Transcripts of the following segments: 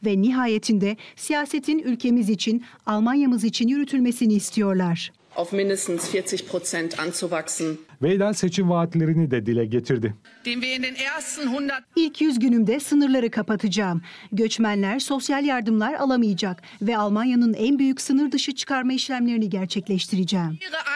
ve nihayetinde siyasetin ülkemiz için, Almanya'mız için yürütülmesini istiyorlar. Auf mindestens 40% anzuwachsen. Weydel seçim vaatlerini de dile getirdi. İlk 100 günümde sınırları kapatacağım. Göçmenler sosyal yardımlar alamayacak ve Almanya'nın en büyük sınır dışı çıkarma işlemlerini gerçekleştireceğim.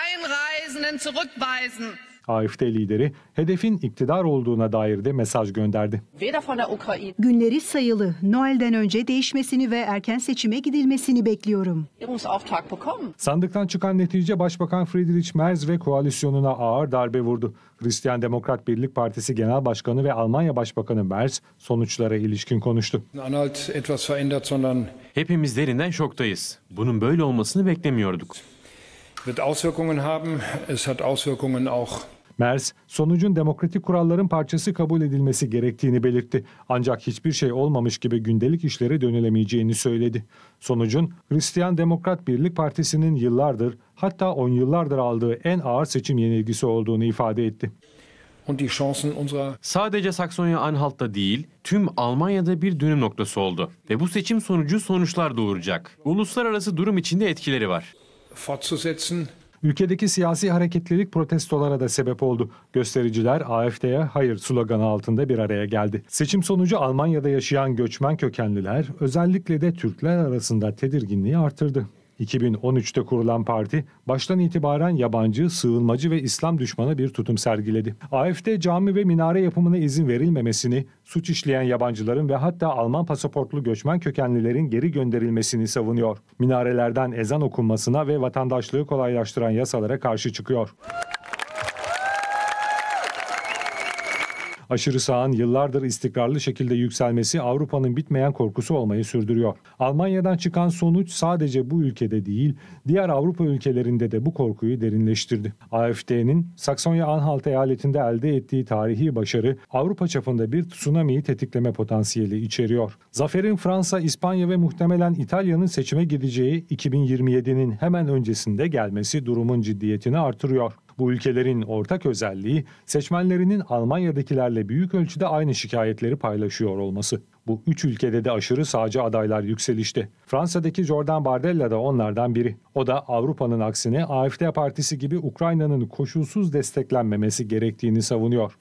AfD lideri hedefin iktidar olduğuna dair de mesaj gönderdi. Günleri sayılı. Noel'den önce değişmesini ve erken seçime gidilmesini bekliyorum. Sandıktan çıkan netice Başbakan Friedrich Merz ve koalisyonuna ağır darbe vurdu. Hristiyan Demokrat Birlik Partisi Genel Başkanı ve Almanya Başbakanı Merz sonuçlara ilişkin konuştu. Hepimiz derinden şoktayız. Bunun böyle olmasını beklemiyorduk. Merz, sonucun demokratik kuralların parçası kabul edilmesi gerektiğini belirtti. Ancak hiçbir şey olmamış gibi gündelik işlere dönülemeyeceğini söyledi. Sonucun Hristiyan Demokrat Birlik Partisi'nin yıllardır, hatta 10 yıllardır aldığı en ağır seçim yenilgisi olduğunu ifade etti. Sadece Saksonya-Anhalt'ta değil, tüm Almanya'da bir dönüm noktası oldu. Ve bu seçim sonucu sonuçlar doğuracak. Uluslararası durum içinde etkileri var. Ülkedeki siyasi hareketlilik protestolara da sebep oldu. Göstericiler AfD'ye hayır sloganı altında bir araya geldi. Seçim sonucu Almanya'da yaşayan göçmen kökenliler, özellikle de Türkler arasında tedirginliği artırdı. 2013'te kurulan parti baştan itibaren yabancı, sığınmacı ve İslam düşmanı bir tutum sergiledi. AfD cami ve minare yapımına izin verilmemesini, suç işleyen yabancıların ve hatta Alman pasaportlu göçmen kökenlilerin geri gönderilmesini savunuyor. Minarelerden ezan okunmasına ve vatandaşlığı kolaylaştıran yasalara karşı çıkıyor. Aşırı sağın yıllardır istikrarlı şekilde yükselmesi Avrupa'nın bitmeyen korkusu olmayı sürdürüyor. Almanya'dan çıkan sonuç sadece bu ülkede değil, diğer Avrupa ülkelerinde de bu korkuyu derinleştirdi. AfD'nin Saksonya-Anhalt eyaletinde elde ettiği tarihi başarı Avrupa çapında bir tsunamiyi tetikleme potansiyeli içeriyor. Zaferin Fransa, İspanya ve muhtemelen İtalya'nın seçime gideceği 2027'nin hemen öncesinde gelmesi durumun ciddiyetini artırıyor. Bu ülkelerin ortak özelliği seçmenlerinin Almanya'dakilerle büyük ölçüde aynı şikayetleri paylaşıyor olması. Bu üç ülkede de aşırı sağcı adaylar yükselişte. Fransa'daki Jordan Bardella da onlardan biri. O da Avrupa'nın aksine AfD partisi gibi Ukrayna'nın koşulsuz desteklenmemesi gerektiğini savunuyor.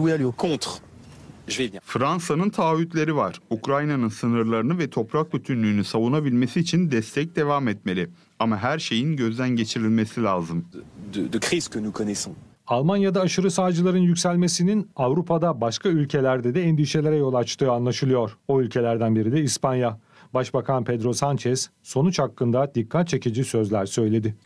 Fransa'nın taahhütleri var. Ukrayna'nın sınırlarını ve toprak bütünlüğünü savunabilmesi için destek devam etmeli. Ama her şeyin gözden geçirilmesi lazım. Almanya'da aşırı sağcıların yükselmesinin Avrupa'da başka ülkelerde de endişelere yol açtığı anlaşılıyor. O ülkelerden biri de İspanya. Başbakan Pedro Sánchez sonuç hakkında dikkat çekici sözler söyledi.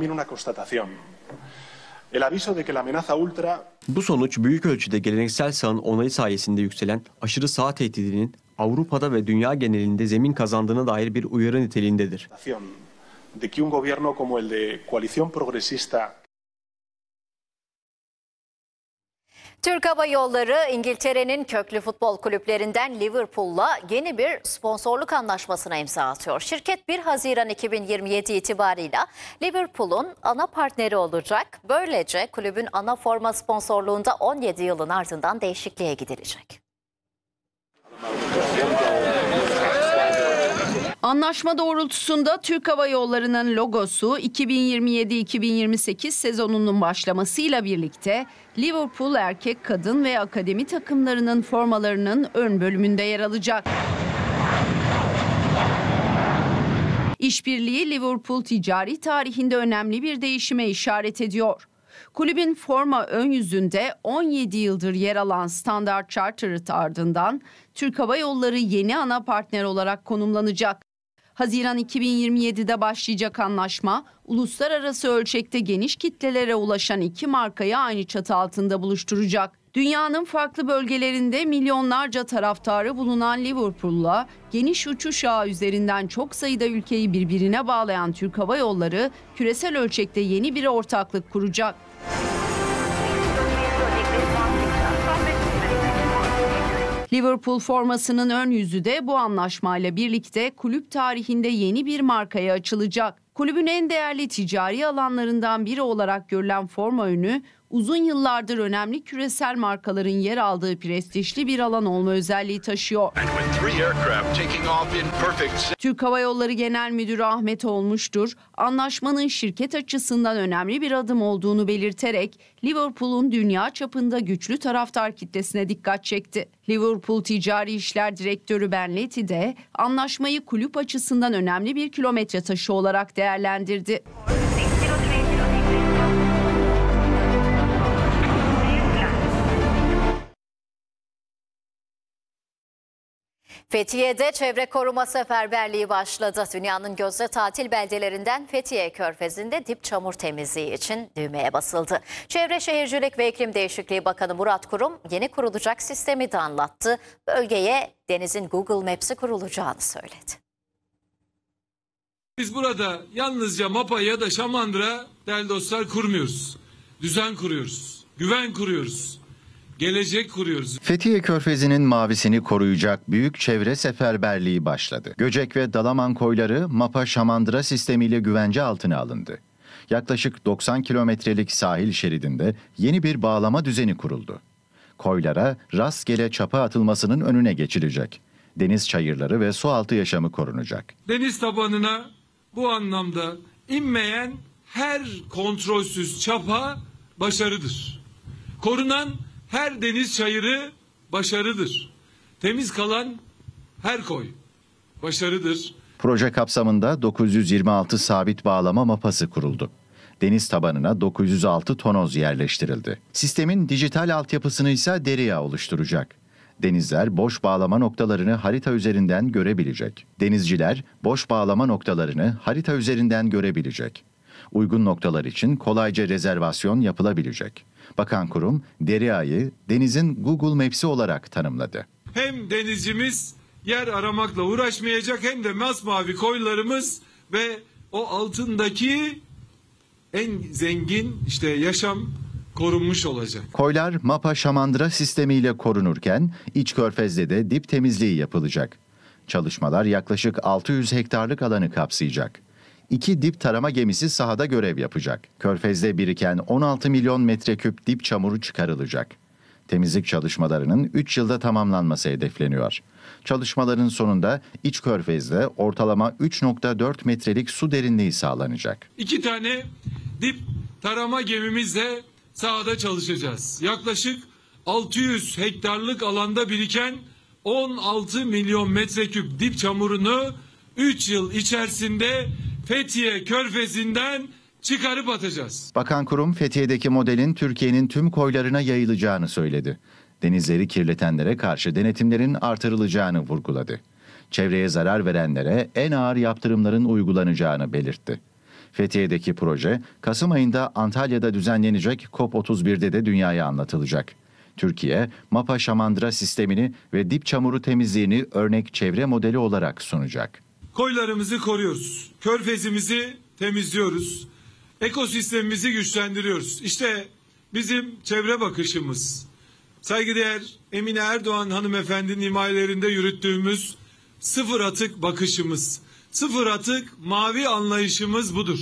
Bu sonuç büyük ölçüde geleneksel sağın onayı sayesinde yükselen aşırı sağ tehdidinin Avrupa'da ve dünya genelinde zemin kazandığına dair bir uyarı niteliğindedir. Türk Hava Yolları İngiltere'nin köklü futbol kulüplerinden Liverpool'la yeni bir sponsorluk anlaşmasına imza atıyor. Şirket 1 Haziran 2027 itibarıyla Liverpool'un ana partneri olacak. Böylece kulübün ana forma sponsorluğunda 17 yılın ardından değişikliğe gidilecek. Anlaşma doğrultusunda Türk Hava Yolları'nın logosu 2027-2028 sezonunun başlamasıyla birlikte Liverpool erkek, kadın ve akademi takımlarının formalarının ön bölümünde yer alacak. İşbirliği Liverpool ticari tarihinde önemli bir değişime işaret ediyor. Kulübün forma ön yüzünde 17 yıldır yer alan Standard Chartered ardından Türk Hava Yolları yeni ana partner olarak konumlanacak. Haziran 2027'de başlayacak anlaşma, uluslararası ölçekte geniş kitlelere ulaşan iki markayı aynı çatı altında buluşturacak. Dünyanın farklı bölgelerinde milyonlarca taraftarı bulunan Liverpool'la geniş uçuş ağı üzerinden çok sayıda ülkeyi birbirine bağlayan Türk Hava Yolları küresel ölçekte yeni bir ortaklık kuracak. Liverpool formasının ön yüzü de bu anlaşmayla birlikte kulüp tarihinde yeni bir markaya açılacak. Kulübün en değerli ticari alanlarından biri olarak görülen forma önü uzun yıllardır önemli küresel markaların yer aldığı prestijli bir alan olma özelliği taşıyor. Türk Hava Yolları Genel Müdürü Ahmet Olmuştur, anlaşmanın şirket açısından önemli bir adım olduğunu belirterek Liverpool'un dünya çapında güçlü taraftar kitlesine dikkat çekti. Liverpool Ticari İşler Direktörü Ben Leti de anlaşmayı kulüp açısından önemli bir kilometre taşı olarak değerlendirdi. Fethiye'de çevre koruma seferberliği başladı. Dünyanın gözde tatil beldelerinden Fethiye Körfezi'nde dip çamur temizliği için düğmeye basıldı. Çevre Şehircilik ve İklim Değişikliği Bakanı Murat Kurum yeni kurulacak sistemi de anlattı. Bölgeye denizin Google Maps'i kurulacağını söyledi. Biz burada yalnızca MAPA ya da Şamandıra değerli dostlar kurmuyoruz. Düzen kuruyoruz, güven kuruyoruz. Gelecek kuruyoruz. Fethiye Körfezi'nin mavisini koruyacak büyük çevre seferberliği başladı. Göcek ve Dalaman koyları MAPA Şamandıra sistemiyle güvence altına alındı. Yaklaşık 90 kilometrelik sahil şeridinde yeni bir bağlama düzeni kuruldu. Koylara rastgele çapa atılmasının önüne geçilecek. Deniz çayırları ve sualtı yaşamı korunacak. Deniz tabanına bu anlamda inmeyen her kontrolsüz çapa başarıdır. Korunan her deniz çayırı başarıdır. Temiz kalan her koy başarıdır. Proje kapsamında 926 sabit bağlama mapası kuruldu. Deniz tabanına 906 tonoz yerleştirildi. Sistemin dijital altyapısını ise DERİA oluşturacak. Denizler boş bağlama noktalarını harita üzerinden görebilecek. Denizciler boş bağlama noktalarını harita üzerinden görebilecek. Uygun noktalar için kolayca rezervasyon yapılabilecek. Bakan kurum, DERİA'yı denizin Google Maps'i olarak tanımladı. Hem denizcimiz yer aramakla uğraşmayacak hem de masmavi koylarımız ve o altındaki en zengin yaşam korunmuş olacak. Koylar MAPA Şamandıra sistemiyle korunurken iç körfezde de dip temizliği yapılacak. Çalışmalar yaklaşık 600 hektarlık alanı kapsayacak. 2 dip tarama gemisi sahada görev yapacak. Körfez'de biriken 16 milyon metreküp dip çamuru çıkarılacak. Temizlik çalışmalarının 3 yılda tamamlanması hedefleniyor. Çalışmaların sonunda iç körfezde ortalama 3.4 metrelik su derinliği sağlanacak. 2 tane dip tarama gemimizle sahada çalışacağız. Yaklaşık 600 hektarlık alanda biriken 16 milyon metreküp dip çamurunu 3 yıl içerisinde Fethiye Körfezi'nden çıkarıp atacağız. Bakan kurum Fethiye'deki modelin Türkiye'nin tüm koylarına yayılacağını söyledi. Denizleri kirletenlere karşı denetimlerin artırılacağını vurguladı. Çevreye zarar verenlere en ağır yaptırımların uygulanacağını belirtti. Fethiye'deki proje Kasım ayında Antalya'da düzenlenecek COP31'de de dünyaya anlatılacak. Türkiye, MAPA Şamandıra sistemini ve dip çamuru temizliğini örnek çevre modeli olarak sunacak. Koylarımızı koruyoruz. Körfezimizi temizliyoruz. Ekosistemimizi güçlendiriyoruz. İşte bizim çevre bakışımız. Saygıdeğer Emine Erdoğan hanımefendinin himayelerinde yürüttüğümüz sıfır atık bakışımız. Sıfır atık mavi anlayışımız budur.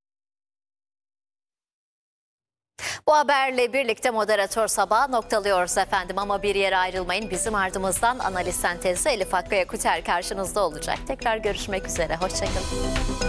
Bu haberle birlikte Moderatör Sabahı noktalıyoruz efendim ama bir yere ayrılmayın. Bizim ardımızdan analiz sentezi Elif Hakkı Yakuter karşınızda olacak. Tekrar görüşmek üzere. Hoşçakalın.